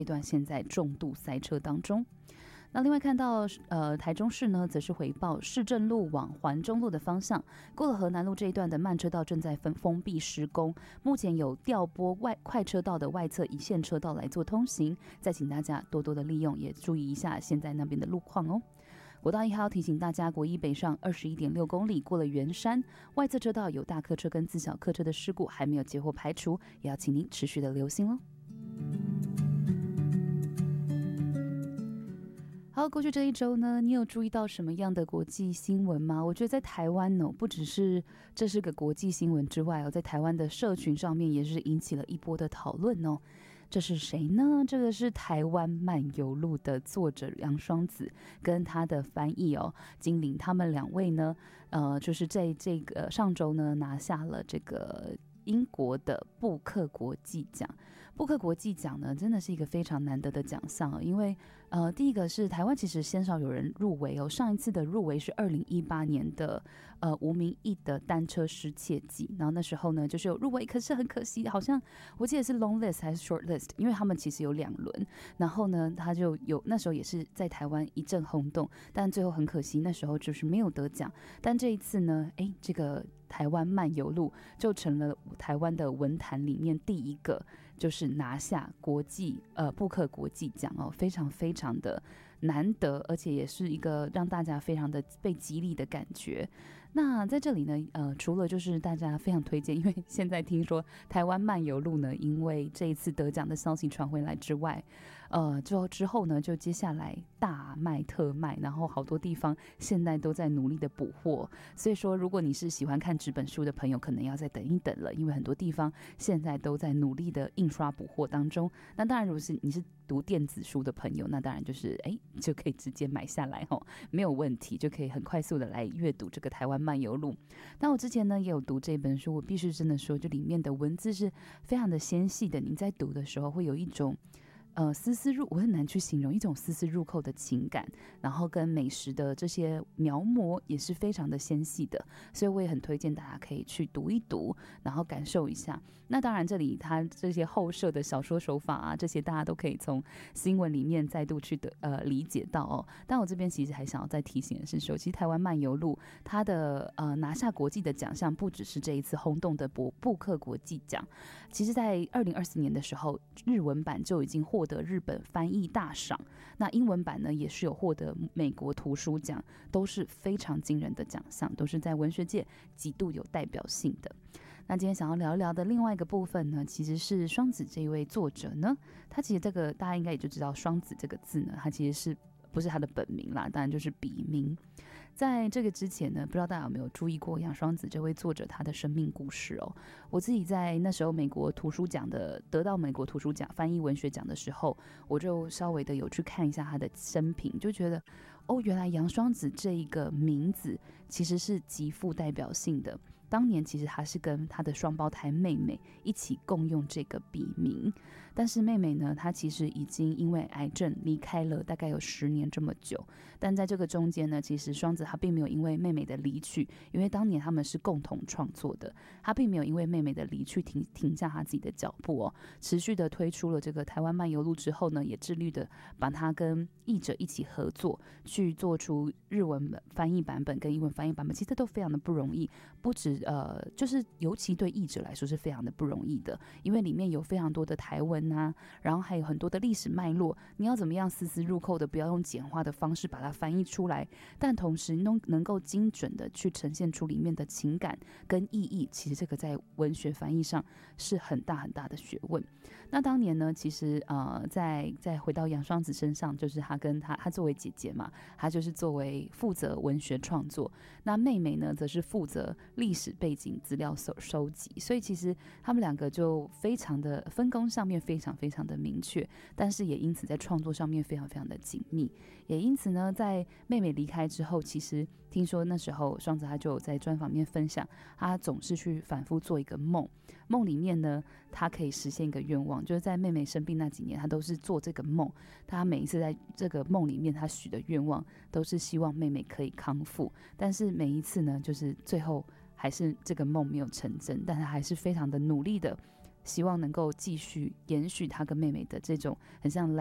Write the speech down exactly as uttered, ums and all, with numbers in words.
一段现在重度塞车当中。那另外看到，呃，台中市呢，则是回报市政路往环中路的方向，过了河南路这一段的慢车道正在封封闭施工，目前有调拨外快车道的外侧一线车道来做通行，再请大家多多的利用，也注意一下现在那边的路况哦。国道一号提醒大家，国一北上二十一点六公里，过了圆山，外侧车道有大客车跟自小客车的事故还没有结果排除，也要请您持续的留心喽。好，过去这一周呢，你有注意到什么样的国际新闻吗？我觉得在台湾呢、哦，不只是这是个国际新闻之外哦，在台湾的社群上面也是引起了一波的讨论哦。这是谁呢？这个是台湾漫游录的作者杨双子跟他的翻译哦金玲，他们两位呢，呃，就是在这个上周呢拿下了这个英国的布克国际奖。布克国际奖呢，真的是一个非常难得的奖项、哦、因为呃，第一个是台湾其实鲜少有人入围哦，上一次的入围是二零一八年的呃吴明义的单车失窃记，然后那时候呢就是有入围，可是很可惜，好像我记得是 long list 还是 short list， 因为他们其实有两轮，然后呢他就有那时候也是在台湾一阵轰动，但最后很可惜那时候就是没有得奖。但这一次呢，哎，这个台湾漫游录就成了台湾的文坛里面第一个就是拿下国际呃布克国际奖哦，非常非常的难得，而且也是一个让大家非常的被激励的感觉。那在这里呢，呃，除了就是大家非常推荐，因为现在听说台湾漫游录呢，因为这一次得奖的消息传回来之外，呃，之后之后呢，就接下来大卖特卖，然后好多地方现在都在努力的补货，所以说如果你是喜欢看纸本书的朋友，可能要再等一等了，因为很多地方现在都在努力的印刷补货当中。那当然，如果是你是读电子书的朋友，那当然就是哎，就可以直接买下来哦，没有问题，就可以很快速的来阅读这个台湾漫游录。那我之前呢也有读这本书，我必须真的说，就里面的文字是非常的纤细的，你在读的时候会有一种呃，丝丝入，我很难去形容一种丝丝入扣的情感，然后跟美食的这些描摹也是非常的纤细的，所以我也很推荐大家可以去读一读，然后感受一下。那当然，这里它这些后设的小说手法啊，这些大家都可以从新闻里面再度去的呃理解到哦。但我这边其实还想要再提醒的是说，其实台湾漫游录它的呃拿下国际的奖项，不只是这一次轰动的布布克国际奖，其实在二零二四年的时候，日文版就已经获获得日本翻译大赏，那英文版呢也是有获得美国图书奖，都是非常惊人的奖项，都是在文学界极度有代表性的。那今天想要聊一聊的另外一个部分呢，其实是双子这一位作者呢，他其实这个大家应该也就知道，双子这个字呢，他其实是不是他的本名啦，当然就是笔名。在这个之前呢，不知道大家有没有注意过杨双子这位作者他的生命故事哦。我自己在那时候美国图书奖的得到美国图书奖翻译文学奖的时候，我就稍微的有去看一下他的生平，就觉得哦，原来杨双子这一个名字其实是极富代表性的。当年其实他是跟他的双胞胎妹妹一起共用这个笔名，但是妹妹呢，她其实已经因为癌症离开了大概有十年这么久。但在这个中间呢，其实双子她并没有因为妹妹的离去，因为当年他们是共同创作的，她并没有因为妹妹的离去停停下她自己的脚步哦，持续的推出了这个台湾漫游录之后呢，也致力的把它跟译者一起合作，去做出日文翻译版本跟英文翻译版本，其实都非常的不容易，不止呃，就是尤其对译者来说是非常的不容易的，因为里面有非常多的台文啊，然后还有很多的历史脉络，你要怎么样丝丝入扣的，不要用简化的方式把它翻译出来，但同时能能够精准的去呈现出里面的情感跟意义，其实这个在文学翻译上是很大很大的学问。那当年呢，其实呃，在再回到杨双子身上，就是他跟他他作为姐姐嘛，他就是作为负责文学创作，那妹妹呢，则是负责历史背景资料收收集，所以其实他们两个就非常的分工上面非常非常的明确，但是也因此在创作上面非常非常的紧密。也因此呢，在妹妹离开之后，其实听说那时候双子他就有在专访面分享，他总是去反复做一个梦，梦里面呢，他可以实现一个愿望，就是在妹妹生病那几年，他都是做这个梦，他每一次在这个梦里面他许的愿望都是希望妹妹可以康复，但是每一次呢，就是最后还是这个梦没有成真，但他还是非常的努力的希望能够继续延续他跟妹妹的这种很像